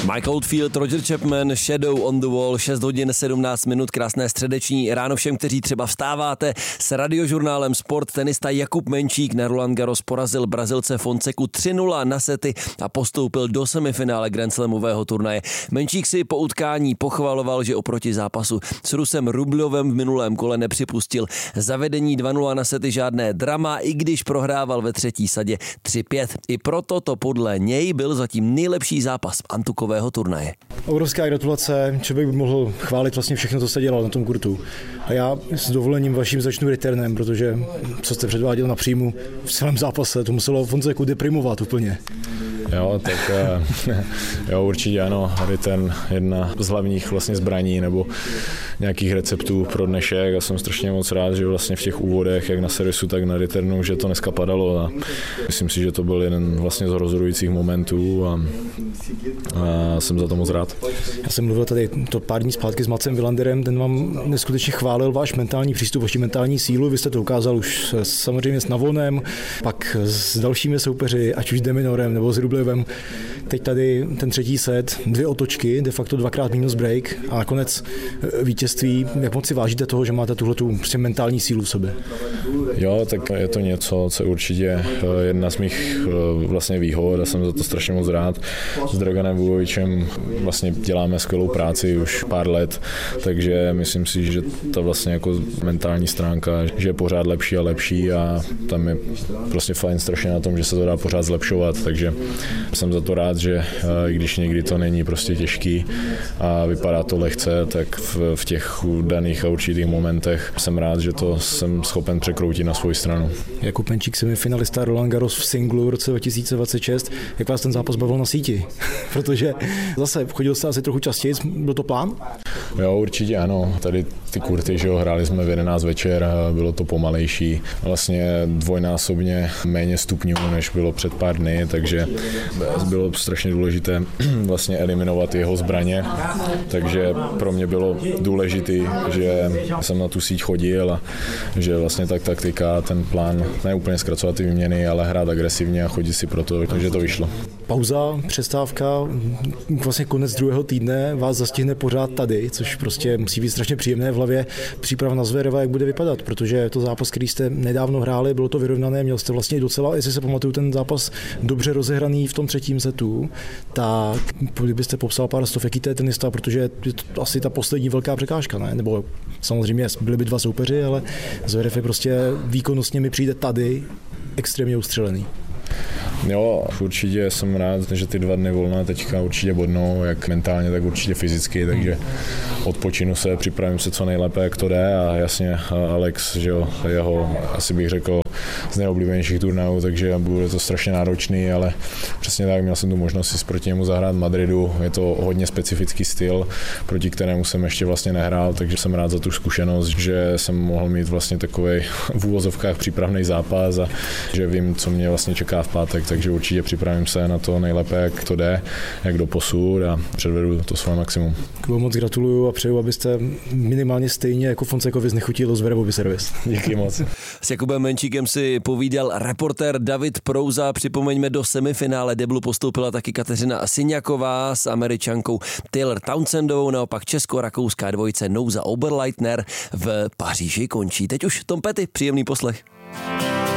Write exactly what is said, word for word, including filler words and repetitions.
Mike Oldfield, Roger Chapman, Shadow on the Wall, šest hodin sedmnáct minut, krásné středeční ráno všem, kteří třeba vstáváte. S radiožurnálem Sport tenista Jakub Menčík na Roland Garros porazil Brazilce Fonseku tři nula na sety a postoupil do semifinále Grand Slamového turnaje. Menčík si po utkání pochvaloval, že oproti zápasu s Rusem Rubljovem v minulém kole nepřipustil zavedení dva nula na sety žádné drama, i když prohrával ve třetí sadě tři pět. I proto to podle něj byl zatím nejlepší zápas antukového turnaje. Obrovská gratulace, člověk by mohl chválit vlastně všechno, co se dělal na tom kurtu. A já s dovolením vaším začnu returnem, protože co jste předváděl na příjmu v celém zápase, to muselo Fonseku deprimovat úplně. Jo, tak jo, určitě ano, return jedna z hlavních vlastně zbraní nebo nějakých receptů pro dnešek a jsem strašně moc rád, že vlastně v těch úvodech, jak na servisu, tak na returnu, že to dneska padalo a myslím si, že to byl jeden vlastně z rozhodujících momentů a, a jsem za to moc rád. Já jsem mluvil tady to pár dní zpátky s Macem Wilanderem, ten vám neskutečně chválil váš mentální přístup, vaši mentální sílu, vy jste to ukázal už samozřejmě s Navonem, pak s dalšími soupeři, ať už Deminorem nebo s Rublevem. Teď tady ten třetí set, dvě otočky, de facto dvakrát minus break a nakonec vítězství. Jak moc si vážíte toho, že máte tuhletu prostě mentální sílu v sobě? Jo, tak je to něco, co určitě jedna z mých vlastně výhod a jsem za to strašně moc rád. S Draganem Vujovičem vlastně děláme skvělou práci už pár let, takže myslím si, že ta vlastně jako mentální stránka, že je pořád lepší a lepší a tam je prostě fajn strašně na tom, že se to dá pořád zlepšovat, takže jsem za to rád, že i když někdy to není prostě těžký a vypadá to lehce, tak v, v těch daných a určitých momentech jsem rád, že to jsem schopen překroutit na svou stranu. Jakub Menčík, semifinalista Roland Garros v singlu v roce dva tisíce dvacet šest. Jak vás ten zápas bavil na síti? Protože zase chodil jste asi trochu častěji, byl to plán? Jo, určitě ano. Tady ty kurty, že jo, hráli jsme v jedenáct večer, bylo to pomalejší. Vlastně dvojnásobně méně stupňů, než bylo před pár dny, takže bylo strašně důležité vlastně eliminovat jeho zbraně, takže pro mě bylo důležité, že jsem na tu síť chodil a že vlastně tak taktika, ten plán, ne úplně zkracovat ty výměny, ale hrát agresivně a chodit si pro to, takže to vyšlo. Pauza, přestávka, vlastně konec druhého týdne vás zastihne pořád tady, což prostě musí být strašně příjemné v hlavě. Příprava na Zvereva, jak bude vypadat, protože je to zápas, který jste nedávno hráli, bylo to vyrovnané, měl jste vlastně docela, jestli se pamatuju, ten zápas dobře rozehraný v tom třetím setu, tak kdybyste popsal pár slov, jaký to je tenista, protože je to asi ta poslední velká překážka, ne? Nebo samozřejmě byli by dva soupeři, ale Zverev je prostě výkonnostně mi přijde tady extrémně ustřelený. Jo, určitě jsem rád, že ty dva dny volna teďka určitě bodnou, jak mentálně, tak určitě fyzicky, takže odpočinu se, připravím se co nejlépe, jak to jde a jasně Alex, že jo, jeho asi bych řekl z nejoblíbenějších turnajů, takže bude to strašně náročný, ale přesně tak, měl jsem tu možnost si proti němu zahrát v Madridu, je to hodně specifický styl, proti kterému jsem ještě vlastně nehrál, takže jsem rád za tu zkušenost, že jsem mohl mít vlastně takovej v úvozovkách přípravný zápas a že vím, co mě vlastně čeká v pátek, takže určitě připravím se na to nejlépe, jak to jde, jak do posud a předvedu to svoje maximum. Kubo, moc gratuluju a přeju, abyste minimálně stejně jako Fonsekovi znechutil Zverevovi servis. Díky moc. S Jakubem Menčíkem si povídal reportér David Prouza. Připomeňme, do semifinále deblu postoupila taky Kateřina Siňaková s Američankou Taylor Townsendovou, naopak česko-rakouská dvojice Nouza Oberleitner v Paříži končí. Teď už Tom Petty, příjemný poslech.